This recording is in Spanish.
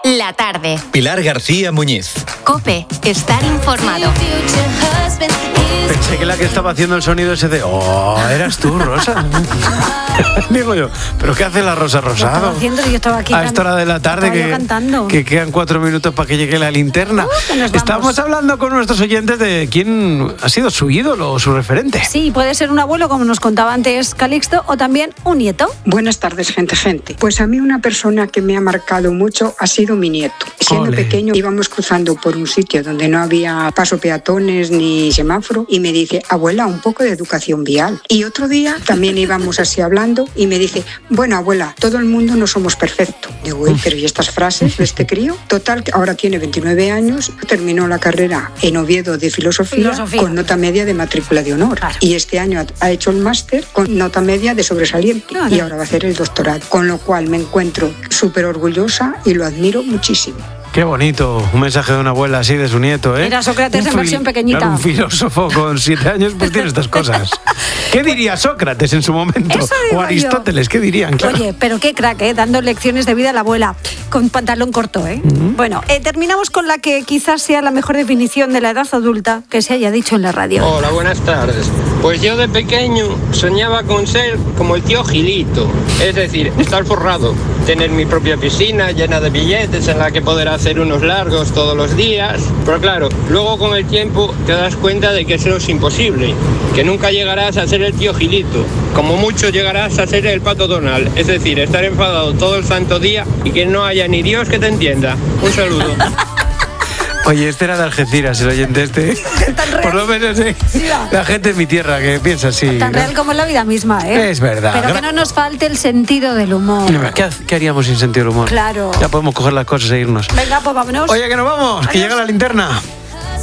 La tarde. Pilar García Muñiz. COPE. Estar informado. Pensé que la que estaba haciendo el sonido ese de eras tú, Rosa. Digo yo, ¿pero qué hace la Rosa Rosado? Yo estaba aquí a esta hora de la tarde que quedan 4 minutos para que llegue la linterna. Estábamos hablando con nuestros oyentes de quién ha sido su ídolo o su referente. Sí, puede ser un abuelo, como nos contaba antes Calixto, o también un nieto. Buenas tardes, gente. Pues a mí una persona que me ha marcado mucho ha sido mi nieto. Siendo pequeño íbamos cruzando por un sitio donde no había paso peatones ni semáforo y me dice, abuela, un poco de educación vial. Y otro día también íbamos así hablando y me dice, bueno, abuela, todo el mundo no somos perfectos. Digo, pero ¿y estas frases de este crío? Total, ahora tiene 29 años, terminó la carrera en Oviedo de filosofía con nota media de matrícula de honor. Claro. Y este año ha hecho el máster con nota media de sobresaliente. Claro. Y ahora va a hacer el doctorado. Con lo cual me encuentro súper orgullosa y lo admiro muchísimo. Qué bonito, un mensaje de una abuela así de su nieto, ¿eh? Era Sócrates en versión pequeñita. Claro, un filósofo con 7 años pues tiene estas cosas. ¿Qué diría Sócrates en su momento? O Aristóteles, ¿qué dirían? Claro. Oye, pero qué crack, dando lecciones de vida a la abuela, con pantalón corto, ¿eh? Bueno, terminamos con la que quizás sea la mejor definición de la edad adulta que se haya dicho en la radio. Hola, buenas tardes. Pues yo de pequeño soñaba con ser como el tío Gilito, es decir, estar forrado, tener mi propia piscina llena de billetes en la que poder hacer unos largos todos los días. Pero claro, luego con el tiempo te das cuenta de que eso es imposible, que nunca llegarás a ser el tío Gilito. Como mucho llegarás a ser el Pato Donald, es decir, estar enfadado todo el santo día y que no haya ni Dios que te entienda. Un saludo. Oye, este era de Algeciras, el oyente este. Por lo menos la gente en mi tierra que piensa así. Tan real como la vida misma, ¿eh? Es verdad. Pero que no nos falte el sentido del humor. ¿Qué haríamos sin sentido del humor? Claro. Ya podemos coger las cosas e irnos. Venga, pues vámonos. Oye, que nos vamos, que llega la linterna.